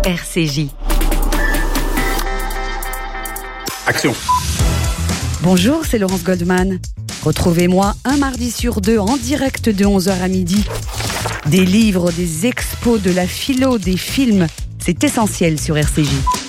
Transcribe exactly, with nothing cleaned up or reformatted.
R C J. Action. Bonjour, c'est Laurence Goldman. Retrouvez-moi un mardi sur deux en direct de onze heures à midi. Des livres, des expos, de la philo, des films, c'est essentiel sur R C J.